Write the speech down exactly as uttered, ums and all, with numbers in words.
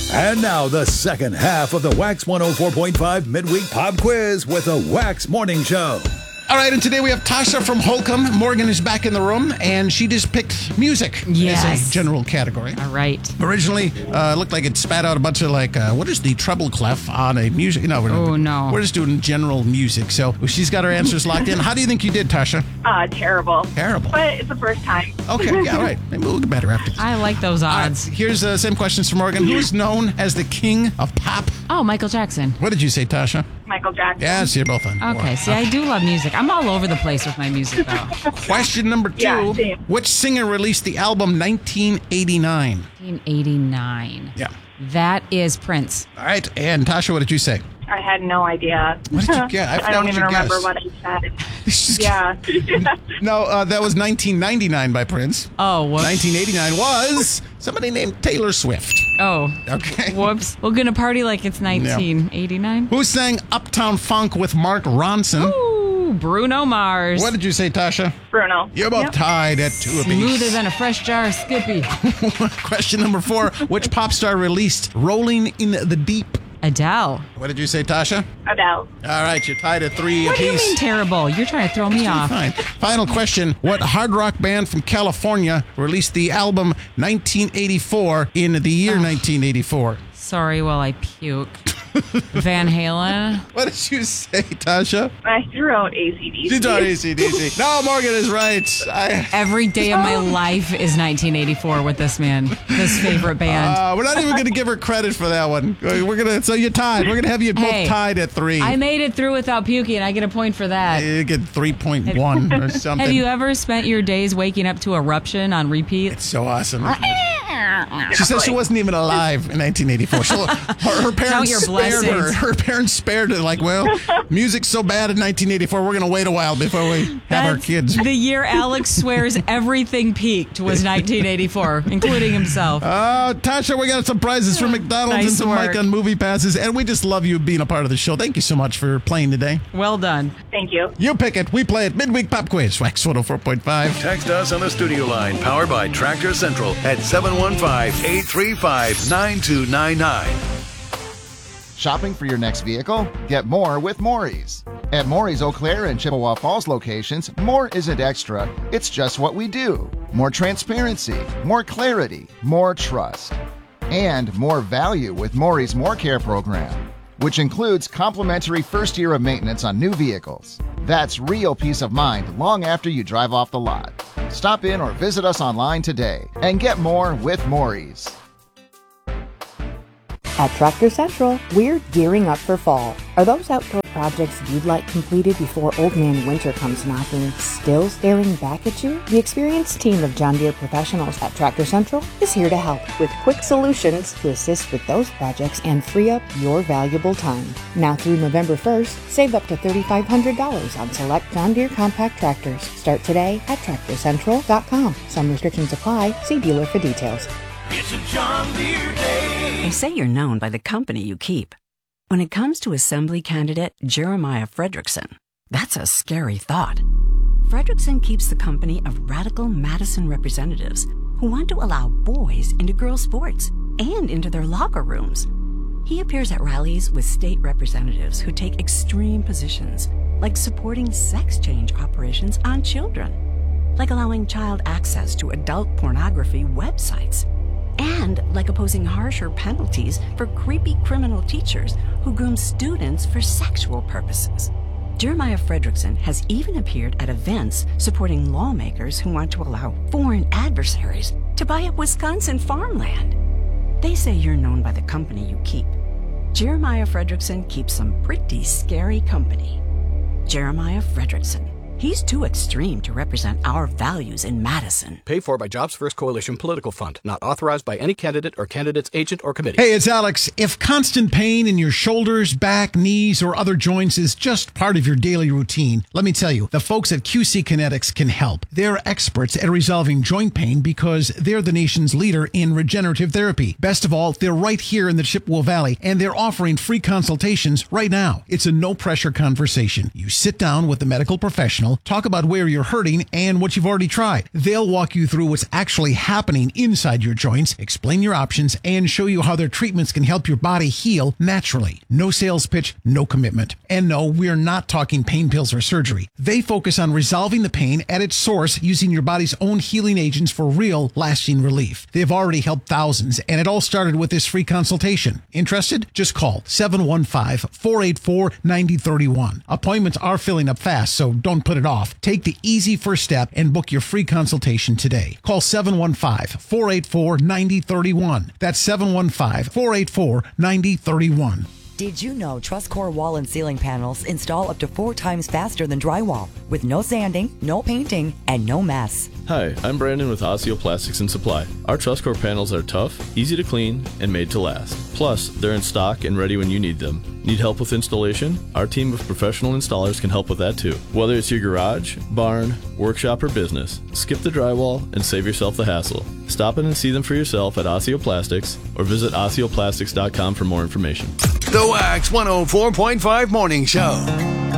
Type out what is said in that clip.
And now the second half of the Wax one oh four point five Midweek Pop Quiz with the Wax Morning Show. All right, and today we have Tasha from Holcomb. Morgan is back in the room, and she just picked music yes. as a general category. All right. Originally, uh, it looked like it spat out a bunch of, like, uh, what is the treble clef on a music? No, we're, oh, no. We're just doing general music. So she's got her answers locked in. How do you think you did, Tasha? Uh, terrible. Terrible. But it's the first time. Okay, yeah, all right. Maybe we'll get better after this. I like those odds. Right, here's the uh, same questions for Morgan. Who is known as the king of pop? Oh, Michael Jackson. What did you say, Tasha? Michael Jackson. Yes, you're both on board. Okay, see, I do love music. I'm all over the place with my music, though. Question number two. Yeah, same. Which singer released the album nineteen eighty-nine? nineteen eighty-nine. Yeah. That is Prince. All right, and Tasha, what did you say? I had no idea. What did you get? I I, forgot don't what even you remember guessed. what I said. Just- Yeah. No, uh, that was nineteen ninety-nine by Prince. Oh, whoops. nineteen eighty-nine was somebody named Taylor Swift. Oh. Okay. Whoops. We're going to party like it's nineteen eighty-nine. Who sang Uptown Funk with Mark Ronson? Ooh, Bruno Mars. What did you say, Tasha? Bruno. You're both Yep. tied at two apiece. Smoother than a fresh jar of Skippy. Question number four. Which pop star released Rolling in the Deep? Adele. What did you say, Tasha? Adele. All right, you're tied at three What do you apiece. mean terrible? You're trying to throw me off. Fine. Final question. What hard rock band from California released the album nineteen eighty-four in the year nineteen eighty-four? Sorry while I puke. Van Halen. What did you say, Tasha? I threw out A C D C. She thought A C D C. No, Morgan is right. I, Every day of my life is nineteen eighty-four with this man. This favorite band. uh, we're not even going to give her credit for that one. We're gonna. So you're tied. We're going to have you both Hey, tied at three. I made it through without puking. I get a point for that. You get three point one or something. Have you ever spent your days waking up to Eruption on repeat? It's so awesome. She says she wasn't even alive in nineteen eighty-four. So her, her parents your spared her. blessings. Her parents spared her. Like, well, music's so bad in nineteen eighty-four. We're going to wait a while before we have our That's kids. The year Alex swears everything peaked was nineteen eighty-four, including himself. Oh, Tasha, we got some prizes from McDonald's Nice and some work. Mike on Movie Passes, and we just love you being a part of the show. Thank you so much for playing today. Well done. Thank you. You pick it. We play it. Midweek Pop Quiz. Wax one oh four point five. Text us on the studio line, powered by Tractor Central at seven one five, eight three five, nine two nine nine. Shopping for your next vehicle? Get more with Maury's. At Maury's Eau Claire and Chippewa Falls locations, more isn't extra, it's just what we do. More transparency, more clarity, more trust, and more value with Maury's More Care program, which includes complimentary first year of maintenance on new vehicles. That's real peace of mind long after you drive off the lot. Stop in or visit us online today and get more with Maury's. At Tractor Central, we're gearing up for fall. Are those outdoor projects you'd like completed before Old Man Winter comes knocking still staring back at you? The experienced team of John Deere professionals at Tractor Central is here to help with quick solutions to assist with those projects and free up your valuable time. Now through November first, save up to three thousand five hundred dollars on select John Deere compact tractors. Start today at tractor central dot com. Some restrictions apply. See dealer for details. It's a John Deere day. They say you're known by the company you keep. When it comes to Assembly candidate Jeremiah Fredrickson, that's a scary thought. Fredrickson keeps the company of radical Madison representatives who want to allow boys into girls' sports and into their locker rooms. He appears at rallies with state representatives who take extreme positions, like supporting sex change operations on children, like allowing child access to adult pornography websites, and like opposing harsher penalties for creepy criminal teachers who groom students for sexual purposes. Jeremiah Fredrickson has even appeared at events supporting lawmakers who want to allow foreign adversaries to buy up Wisconsin farmland. They say you're known by the company you keep. Jeremiah Fredrickson keeps some pretty scary company. Jeremiah Fredrickson. He's too extreme to represent our values in Madison. Paid for by Jobs First Coalition Political Fund. Not authorized by any candidate or candidate's agent or committee. Hey, it's Alex. If constant pain in your shoulders, back, knees, or other joints is just part of your daily routine, let me tell you, the folks at Q C Kinetics can help. They're experts at resolving joint pain because they're the nation's leader in regenerative therapy. Best of all, they're right here in the Chippewa Valley, and they're offering free consultations right now. It's a no-pressure conversation. You sit down with the medical professional, professional, talk about where you're hurting and what you've already tried. They'll walk you through what's actually happening inside your joints, explain your options, and show you how their treatments can help your body heal naturally. No sales pitch, no commitment. And no, we're not talking pain pills or surgery. They focus on resolving the pain at its source using your body's own healing agents for real, lasting relief. They've already helped thousands, and it all started with this free consultation. Interested? Just call seven one five, four eight four, nine zero three one. Appointments are filling up fast, so don't put it off. Take the easy first step and book your free consultation today. Call seven one five, four eight four, nine zero three one. That's seven one five, four eight four, nine zero three one. Did you know TrustCore wall and ceiling panels install up to four times faster than drywall with no sanding, no painting, and no mess? Hi, I'm Brandon with Osseo Plastics and Supply. Our TrustCore panels are tough, easy to clean, and made to last. Plus, they're in stock and ready when you need them. Need help with installation? Our team of professional installers can help with that too. Whether it's your garage, barn, workshop, or business, skip the drywall and save yourself the hassle. Stop in and see them for yourself at Osseo Plastics or visit osseo plastics dot com for more information. The Wax one oh four point five Morning Show.